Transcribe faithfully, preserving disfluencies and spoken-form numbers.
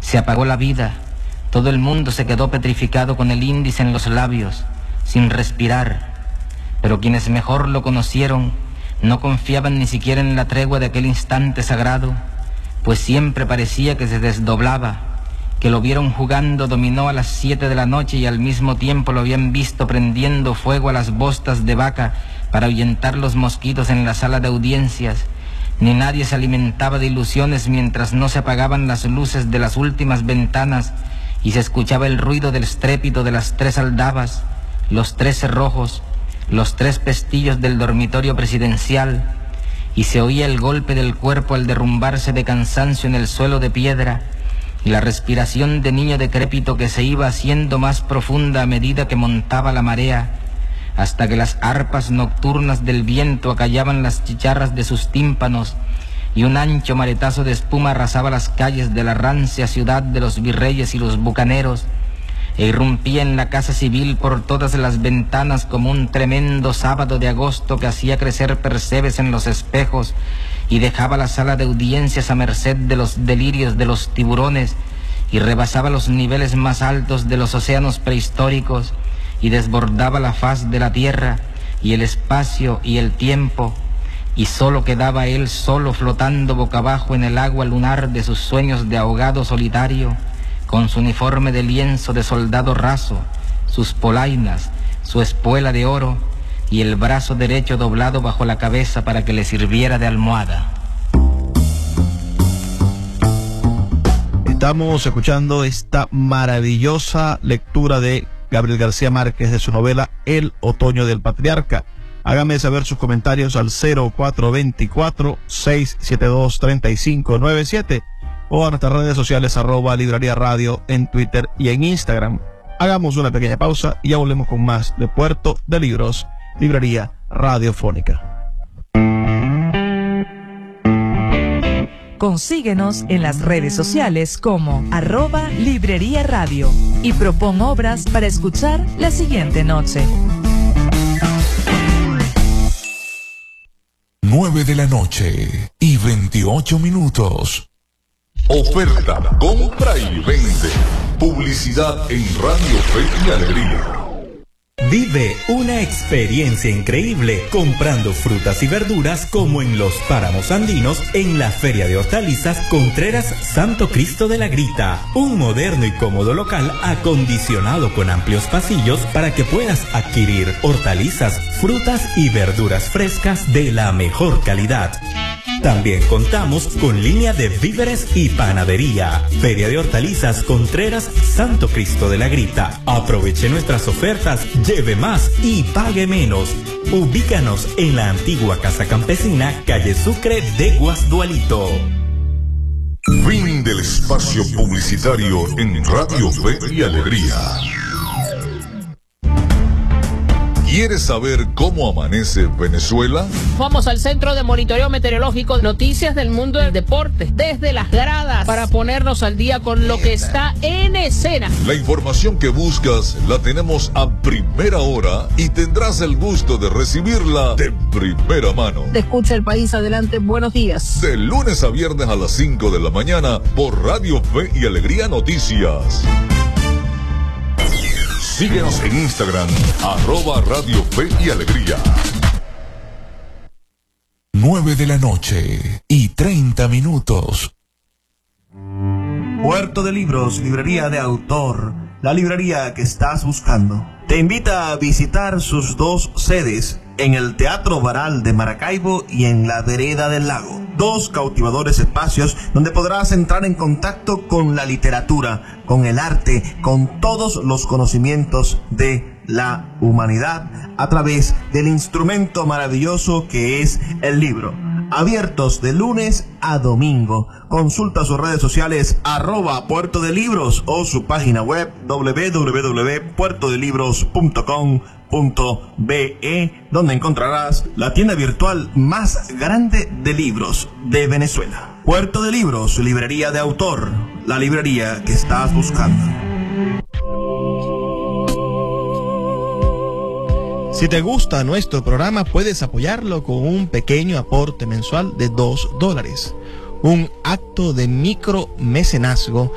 Se apagó la vida. Todo el mundo se quedó petrificado con el índice en los labios, sin respirar. Pero quienes mejor lo conocieron no confiaban ni siquiera en la tregua de aquel instante sagrado, pues siempre parecía que se desdoblaba, que lo vieron jugando dominó a las siete de la noche y al mismo tiempo lo habían visto prendiendo fuego a las bostas de vaca para ahuyentar los mosquitos en la sala de audiencias. Ni nadie se alimentaba de ilusiones mientras no se apagaban las luces de las últimas ventanas y se escuchaba el ruido del estrépito de las tres aldabas, los tres cerrojos, los tres pestillos del dormitorio presidencial, y se oía el golpe del cuerpo al derrumbarse de cansancio en el suelo de piedra, y la respiración de niño decrépito que se iba haciendo más profunda a medida que montaba la marea, hasta que las arpas nocturnas del viento acallaban las chicharras de sus tímpanos, y un ancho maretazo de espuma arrasaba las calles de la rancia ciudad de los virreyes y los bucaneros, e irrumpía en la casa civil por todas las ventanas como un tremendo sábado de agosto que hacía crecer percebes en los espejos y dejaba la sala de audiencias a merced de los delirios de los tiburones, y rebasaba los niveles más altos de los océanos prehistóricos, y desbordaba la faz de la tierra y el espacio y el tiempo, y solo quedaba él solo flotando boca abajo en el agua lunar de sus sueños de ahogado solitario, con su uniforme de lienzo de soldado raso, sus polainas, su espuela de oro y el brazo derecho doblado bajo la cabeza para que le sirviera de almohada. Estamos escuchando esta maravillosa lectura de Gabriel García Márquez de su novela El Otoño del Patriarca. Hágame saber sus comentarios al cero cuatro dos cuatro, seis siete dos, tres cinco nueve siete o a nuestras redes sociales arroba Librería Radio en Twitter y en Instagram. Hagamos una pequeña pausa y ya volvemos con más de Puerto de Libros, Librería Radiofónica. Consíguenos en las redes sociales como arroba Librería Radio y propon obras para escuchar la siguiente noche. nueve de la noche y veintiocho minutos. Oferta, compra y vende. Publicidad en Radio Fe y Alegría. Vive una experiencia increíble comprando frutas y verduras como en los páramos andinos en la Feria de Hortalizas Contreras Santo Cristo de la Grita. Un moderno y cómodo local acondicionado con amplios pasillos para que puedas adquirir hortalizas, frutas y verduras frescas de la mejor calidad. También contamos con línea de víveres y panadería. Feria de Hortalizas Contreras Santo Cristo de la Grita. Aproveche nuestras ofertas, lleve más y pague menos. Ubícanos en la antigua Casa Campesina, calle Sucre de Guasdualito. Fin del espacio publicitario en Radio Fe y Alegría. ¿Quieres saber cómo amanece Venezuela? Vamos al Centro de Monitoreo Meteorológico, noticias del mundo del deporte, desde las gradas, para ponernos al día con lo que está en escena. La información que buscas la tenemos a primera hora y tendrás el gusto de recibirla de primera mano. Te escucha el país, adelante, buenos días. De lunes a viernes a las cinco de la mañana por Radio Fe y Alegría Noticias. Síguenos en Instagram, arroba Radio Fe y Alegría. Nueve de la noche y treinta minutos. Puerto de Libros, librería de autor, la librería que estás buscando. Te invita a visitar sus dos sedes, en el Teatro Baral de Maracaibo y en la Vereda del Lago. Dos cautivadores espacios donde podrás entrar en contacto con la literatura, con el arte, con todos los conocimientos de la humanidad a través del instrumento maravilloso que es el libro. Abiertos de lunes a domingo. Consulta sus redes sociales arroba Puerto de Libros o su página web doble u doble u doble u punto puerto de libros punto com punto be, donde encontrarás la tienda virtual más grande de libros de Venezuela. Puerto de Libros, librería de autor, la librería que estás buscando. Si te gusta nuestro programa, puedes apoyarlo con un pequeño aporte mensual de dos dólares. Un acto de micromecenazgo